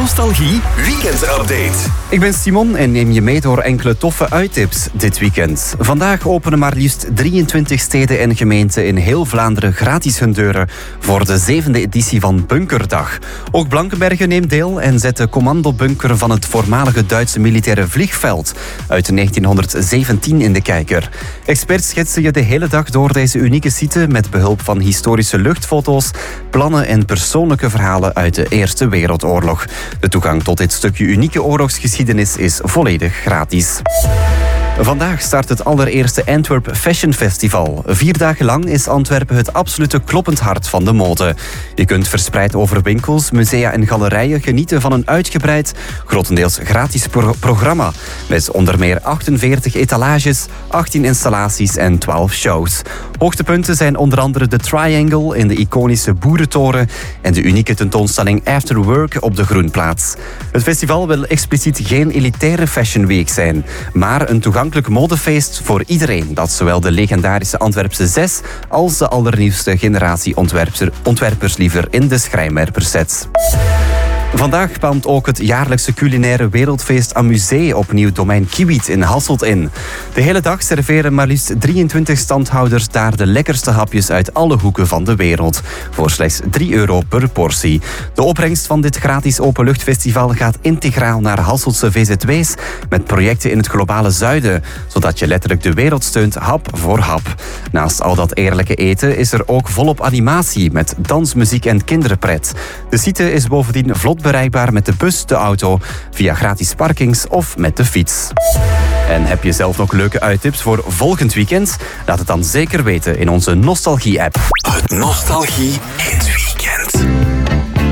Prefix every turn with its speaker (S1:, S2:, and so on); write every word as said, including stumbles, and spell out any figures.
S1: Nostalgie weekendupdate.
S2: Ik ben Simon en neem je mee door enkele toffe uittips dit weekend. Vandaag openen maar liefst drieëntwintig steden en gemeenten in heel Vlaanderen gratis hun deuren voor de zevende editie van Bunkerdag. Ook Blankenberge neemt deel en zet de commandobunker van het voormalige Duitse militaire vliegveld uit negentienhonderdzeventien in de kijker. Experts schetsen je de hele dag door deze unieke site met behulp van historische luchtfoto's, plannen en persoonlijke verhalen uit de Eerste Wereldoorlog. De toegang tot dit stukje unieke oorlogsgeschiedenis is volledig gratis. Vandaag start het allereerste Antwerp Fashion Festival. Vier dagen lang is Antwerpen het absolute kloppend hart van de mode. Je kunt verspreid over winkels, musea en galerijen genieten van een uitgebreid, grotendeels gratis pro- programma. Met onder meer achtenveertig etalages, achttien installaties en twaalf shows. Hoogtepunten zijn onder andere de Triangle in de iconische Boerentoren en de unieke tentoonstelling After Work op de Groenplaats. Het festival wil expliciet geen elitaire fashion week zijn, maar een toegankelijk modefeest voor iedereen dat zowel de legendarische Antwerpse zes als de allernieuwste generatie ontwerper, ontwerpers liever in de schrijnwerpers zet. Vandaag paalmt ook het jaarlijkse culinaire wereldfeest Amusee opnieuw domein Kiewit in Hasselt in. De hele dag serveren maar liefst drieëntwintig standhouders daar de lekkerste hapjes uit alle hoeken van de wereld. Voor slechts drie euro per portie. De opbrengst van dit gratis openluchtfestival gaat integraal naar Hasseltse V Z W's met projecten in het globale zuiden, zodat je letterlijk de wereld steunt hap voor hap. Naast al dat eerlijke eten is er ook volop animatie met dans, muziek en kinderpret. De site is bovendien vlot bereikbaar met de bus, de auto, via gratis parkings of met de fiets. En heb je zelf nog leuke uittips voor volgend weekend? Laat het dan zeker weten in onze Nostalgie-app.
S1: Het Nostalgie in het weekend.